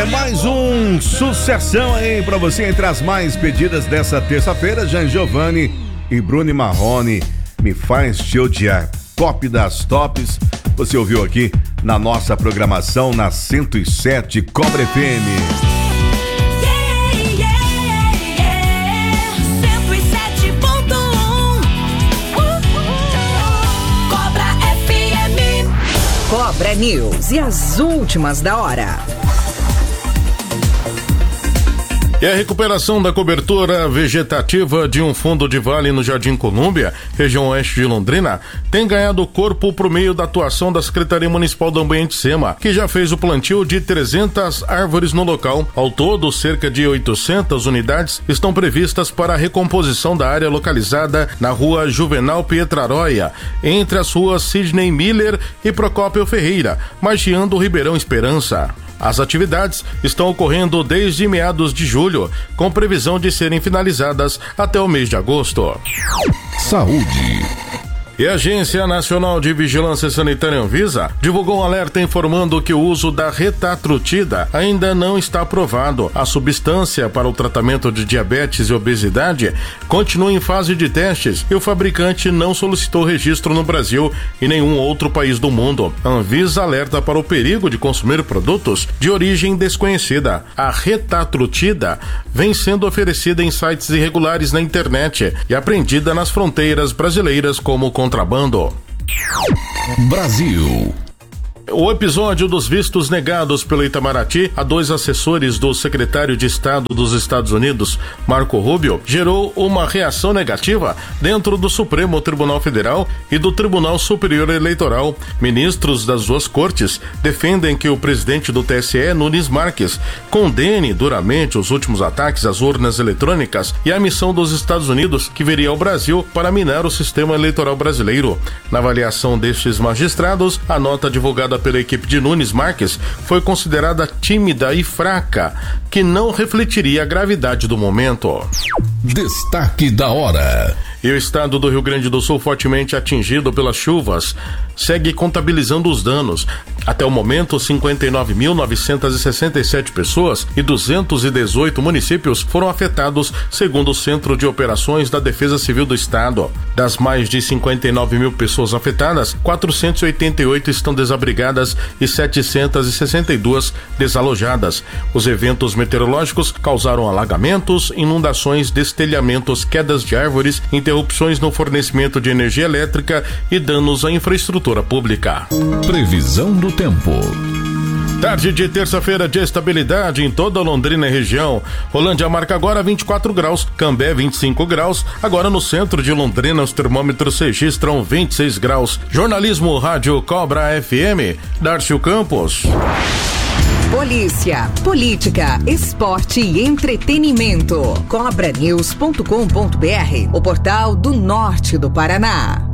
É mais um sucessão aí pra você entre as mais pedidas dessa terça-feira. Jean Giovanni e Bruno Marrone, Me Faz Te Odiar. Top das tops. Você ouviu aqui na nossa programação na 107 Cobra FM. Cobra News e as últimas da hora. E a recuperação da cobertura vegetativa de um fundo de vale no Jardim Colúmbia, região oeste de Londrina, tem ganhado corpo por meio da atuação da Secretaria Municipal do Ambiente SEMA, que já fez o plantio de 300 árvores no local. Ao todo, cerca de 800 unidades estão previstas para a recomposição da área localizada na rua Juvenal Pietraroia, entre as ruas Sidney Miller e Procópio Ferreira, margeando o Ribeirão Esperança. As atividades estão ocorrendo desde meados de julho, com previsão de serem finalizadas até o mês de agosto. Saúde. E a Agência Nacional de Vigilância Sanitária Anvisa divulgou um alerta informando que o uso da retatrutida ainda não está aprovado. A substância para o tratamento de diabetes e obesidade continua em fase de testes e o fabricante não solicitou registro no Brasil e nenhum outro país do mundo. A Anvisa alerta para o perigo de consumir produtos de origem desconhecida. A retatrutida vem sendo oferecida em sites irregulares na internet e apreendida nas fronteiras brasileiras como contrabando. Brasil. O episódio dos vistos negados pelo Itamaraty a 2 assessores do secretário de Estado dos Estados Unidos, Marco Rubio, gerou uma reação negativa dentro do Supremo Tribunal Federal e do Tribunal Superior Eleitoral. Ministros das duas cortes defendem que o presidente do TSE, Nunes Marques, condene duramente os últimos ataques às urnas eletrônicas e a missão dos Estados Unidos que viria ao Brasil para minar o sistema eleitoral brasileiro. Na avaliação destes magistrados, a nota divulgada pela equipe de Nunes Marques foi considerada tímida e fraca, que não refletiria a gravidade do momento. Destaque da hora. E o estado do Rio Grande do Sul, fortemente atingido pelas chuvas, segue contabilizando os danos. Até o momento, 59.967 pessoas e 218 municípios foram afetados, segundo o Centro de Operações da Defesa Civil do Estado. Das mais de 59 mil pessoas afetadas, 488 estão desabrigadas e 762 desalojadas. Os eventos meteorológicos causaram alagamentos, inundações, destelhamentos, quedas de árvores, interrupções no fornecimento de energia elétrica e danos à infraestrutura pública. Previsão do tempo. Tarde de terça-feira de estabilidade em toda a Londrina e região. Rolândia marca agora 24 graus, Cambé 25 graus. Agora no centro de Londrina os termômetros registram 26 graus. Jornalismo Rádio Cobra FM, Darcio Campos. Polícia, política, esporte e entretenimento. Cobranews.com.br, o portal do norte do Paraná.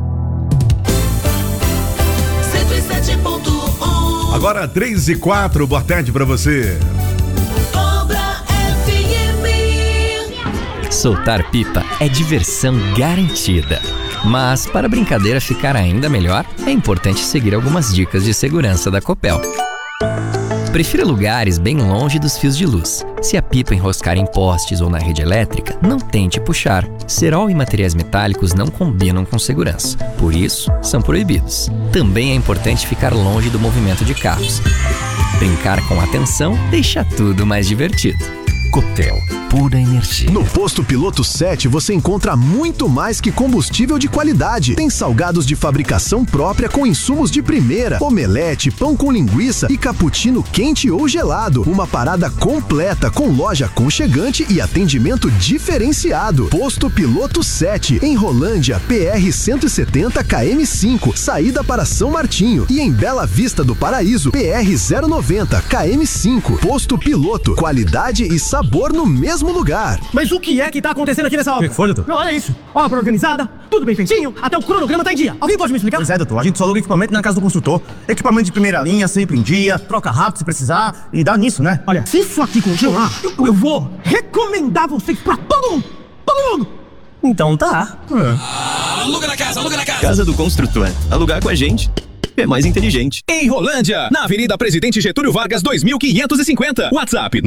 107.1. Agora 3:04, boa tarde pra você. Cobra FM. Soltar pipa é diversão garantida. Mas para a brincadeira ficar ainda melhor, é importante seguir algumas dicas de segurança da Copel. Prefira lugares bem longe dos fios de luz. Se a pipa enroscar em postes ou na rede elétrica, não tente puxar. Cerol e materiais metálicos não combinam com segurança. Por isso, são proibidos. Também é importante ficar longe do movimento de carros. Brincar com atenção deixa tudo mais divertido. Copel, pura energia. No Posto Piloto 7 você encontra muito mais que combustível de qualidade. Tem salgados de fabricação própria com insumos de primeira, omelete, pão com linguiça e cappuccino quente ou gelado. Uma parada completa com loja aconchegante e atendimento diferenciado. Posto Piloto 7, em Rolândia, PR 170 KM5, saída para São Martinho. E em Bela Vista do Paraíso, PR 090 KM5. Posto Piloto, qualidade e sabor no mesmo lugar. Mas o que é que tá acontecendo aqui nessa obra? O que foi, doutor? Não, olha isso. Obra organizada, tudo bem feitinho, até o cronograma tá em dia. Alguém pode me explicar? Pois é, doutor. A gente só aluga equipamento na casa do construtor. Equipamento de primeira linha, sempre em dia, troca rápido se precisar e dá nisso, né? Olha, se isso aqui congelar, eu vou recomendar vocês pra todo mundo. Todo mundo. Então tá. Aluga na casa, aluga na casa. Casa do Construtor. Alugar com a gente. é mais inteligente. Em Rolândia, na Avenida Presidente Getúlio Vargas 2550. WhatsApp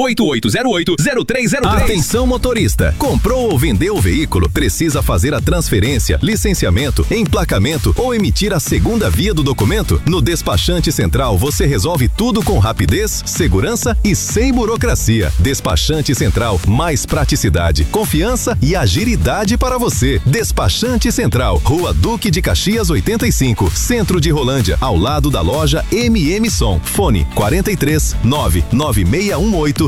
988080303. Atenção motorista, comprou ou vendeu o veículo, precisa fazer a transferência, licenciamento, emplacamento ou emitir a segunda via do documento? No Despachante Central você resolve tudo com rapidez, segurança e sem burocracia. Despachante Central, mais praticidade, confiança e agilidade para você. Despachante Central, Rua Duque de Caxias 85, Centro de Rolândia, ao lado da loja MM Som. Fone 43 99618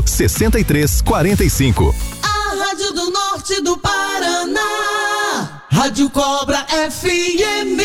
6345. A Rádio do Norte do Paraná, Rádio Cobra FM.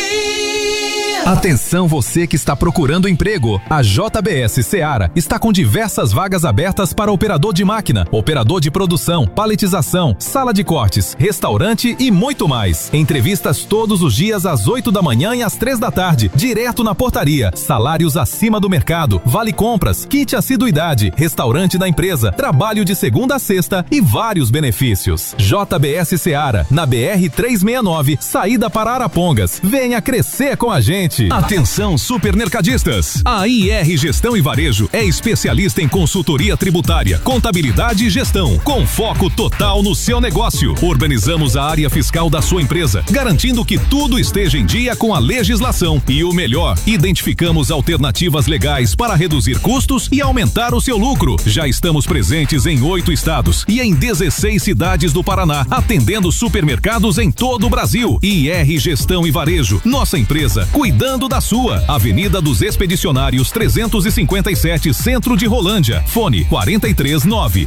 Atenção você que está procurando emprego. A JBS Seara está com diversas vagas abertas para operador de máquina, operador de produção, paletização, sala de cortes, restaurante e muito mais. Entrevistas todos os dias às 8 da manhã e às 3 da tarde, direto na portaria. Salários acima do mercado, vale compras, kit assiduidade, restaurante da empresa, trabalho de segunda a sexta e vários benefícios. JBS Seara, na BR 369, saída para Arapongas. Venha crescer com a gente. Atenção supermercadistas, a IR Gestão e Varejo é especialista em consultoria tributária, contabilidade e gestão, com foco total no seu negócio. Organizamos a área fiscal da sua empresa, garantindo que tudo esteja em dia com a legislação e o melhor, identificamos alternativas legais para reduzir custos e aumentar o seu lucro. Já estamos presentes em 8 estados e em 16 cidades do Paraná, atendendo supermercados em todo o Brasil. IR Gestão e Varejo, nossa empresa cuidando da sua. Avenida dos Expedicionários 357, Centro de Rolândia. Fone 43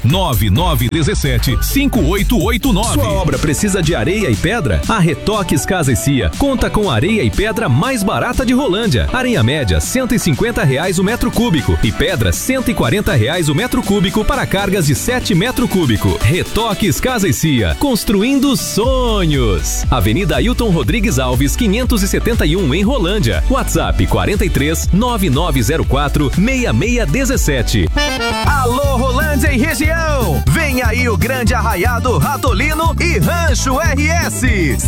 99917 5889. Sua obra precisa de areia e pedra? A Retoques Casa e Cia conta com areia e pedra mais barata de Rolândia. Areia média R$150 o metro cúbico e pedra R$140 o metro cúbico para cargas de 7 metro cúbico. Retoques Casa e Cia, construindo sonhos. Avenida Ailton Rodrigues Alves 571 em Rolândia. WhatsApp 43 9904 6617. Alô Rolândia e região, vem aí o grande arraiado Ratolino e Rancho RS.